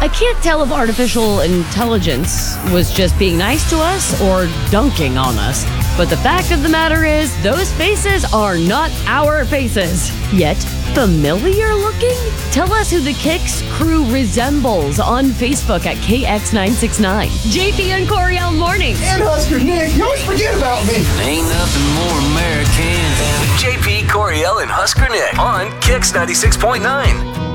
can't tell if artificial intelligence was just being nice to us or dunking on us. But the fact of the matter is, those faces are not our faces. Yet, familiar looking? Tell us who the Kicks crew resembles on Facebook at KX969. JP and Coriel mornings. And Husker Nick, you always forget about me. Ain't nothing more American than JP, Coriel, and Husker Nick on Kicks 96.9.